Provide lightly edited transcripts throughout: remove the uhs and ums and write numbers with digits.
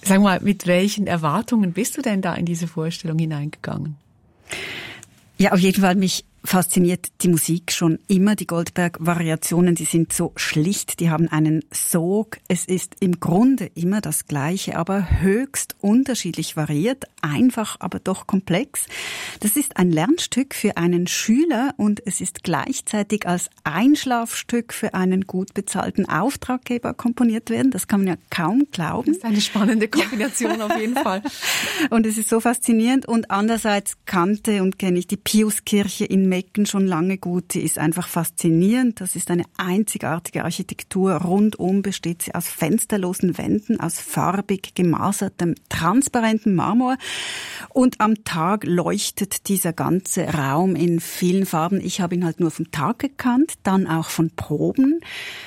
Sag mal, mit welchen Erwartungen bist du denn da in diese Vorstellung hineingegangen? Ja, auf jeden Fall mich fasziniert die Musik schon immer. Die Goldberg-Variationen, die sind so schlicht, die haben einen Sog. Es ist im Grunde immer das Gleiche, aber höchst unterschiedlich variiert, einfach, aber doch komplex. Das ist ein Lernstück für einen Schüler und es ist gleichzeitig als Einschlafstück für einen gut bezahlten Auftraggeber komponiert werden. Das kann man ja kaum glauben. Das ist eine spannende Kombination auf jeden Fall. Und es ist so faszinierend und andererseits kannte und kenne ich die Piuskirche in Mecken schon lange gut. Sie ist einfach faszinierend. Das ist eine einzigartige Architektur. Rundum besteht sie aus fensterlosen Wänden, aus farbig gemasertem, transparentem Marmor. Und am Tag leuchtet dieser ganze Raum in vielen Farben. Ich habe ihn halt nur vom Tag gekannt, dann auch von Proben.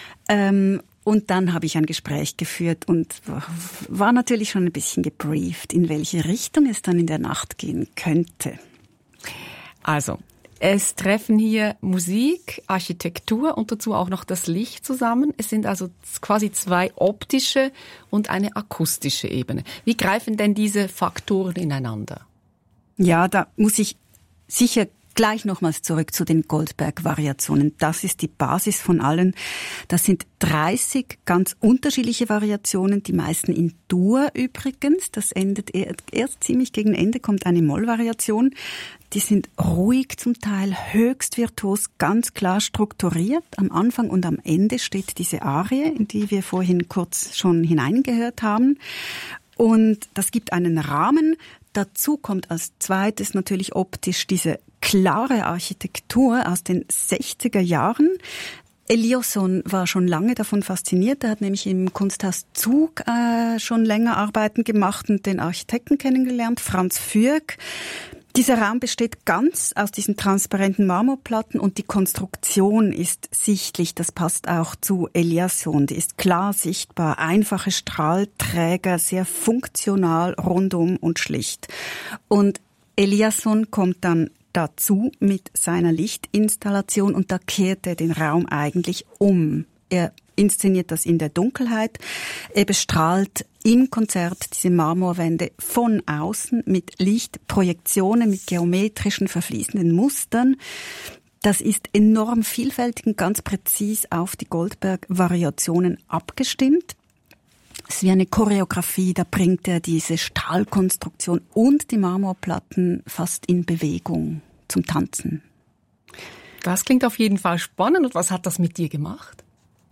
Und dann habe ich ein Gespräch geführt und war natürlich schon ein bisschen gebrieft, in welche Richtung es dann in der Nacht gehen könnte. Also, es treffen hier Musik, Architektur und dazu auch noch das Licht zusammen. Es sind also quasi zwei optische und eine akustische Ebene. Wie greifen denn diese Faktoren ineinander? Ja, da muss ich sicher gleich nochmals zurück zu den Goldberg-Variationen. Das ist die Basis von allen. Das sind 30 ganz unterschiedliche Variationen, die meisten in Dur übrigens. Das endet erst ziemlich gegen Ende, kommt eine Moll-Variation. Die sind ruhig zum Teil, höchst virtuos, ganz klar strukturiert. Am Anfang und am Ende steht diese Arie, in die wir vorhin kurz schon hineingehört haben. Und das gibt einen Rahmen. Dazu kommt als zweites natürlich optisch diese klare Architektur aus den 60er Jahren. Eliasson war schon lange davon fasziniert. Er hat nämlich im Kunsthaus Zug schon länger Arbeiten gemacht und den Architekten kennengelernt, Franz Fürk. Dieser Raum besteht ganz aus diesen transparenten Marmorplatten und die Konstruktion ist sichtlich. Das passt auch zu Eliasson. Die ist klar sichtbar, einfache Strahlträger, sehr funktional, rundum und schlicht. Und Eliasson kommt dann dazu mit seiner Lichtinstallation und da kehrt er den Raum eigentlich um. Er inszeniert das in der Dunkelheit. Er bestrahlt im Konzert diese Marmorwände von außen mit Lichtprojektionen, mit geometrischen, verfließenden Mustern. Das ist enorm vielfältig und ganz präzis auf die Goldberg-Variationen abgestimmt. Es ist wie eine Choreografie, da bringt er diese Stahlkonstruktion und die Marmorplatten fast in Bewegung zum Tanzen. Das klingt auf jeden Fall spannend. Und was hat das mit dir gemacht?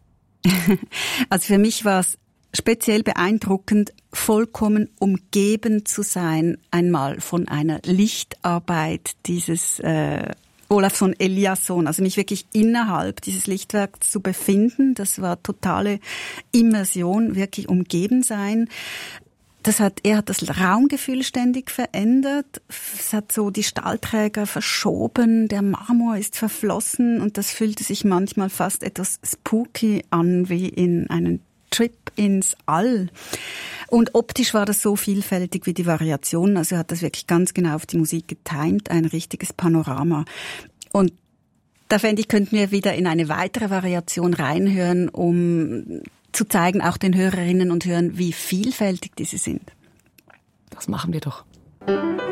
Also für mich war es speziell beeindruckend, vollkommen umgeben zu sein, einmal von einer Lichtarbeit dieses Olafsson Eliasson, also mich wirklich innerhalb dieses Lichtwerks zu befinden. Das war totale Immersion, wirklich umgeben sein. Er hat das Raumgefühl ständig verändert. Es hat so die Stahlträger verschoben, der Marmor ist verflossen und das fühlte sich manchmal fast etwas spooky an, wie in einen Trip ins All. Und optisch war das so vielfältig wie die Variationen. Also er hat das wirklich ganz genau auf die Musik getimt, ein richtiges Panorama. Und da fände ich, könnten wir wieder in eine weitere Variation reinhören, um zu zeigen, auch den Hörerinnen und Hörern, wie vielfältig diese sind. Das machen wir doch.